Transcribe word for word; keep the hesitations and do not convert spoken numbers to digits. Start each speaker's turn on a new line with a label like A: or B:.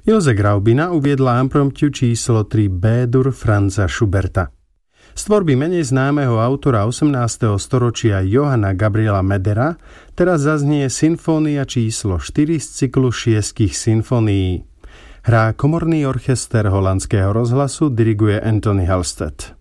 A: Ilse Graubina uviedla impromptu číslo tri B-dur Franza Schuberta. Z tvorby menej známeho autora osemnásteho storočia Johanna Gabriela Medera teraz zaznie symfónia číslo štyri z cyklu šiestich symfónií. Hrá komorný orchester holandského rozhlasu, diriguje Anthony Halstead.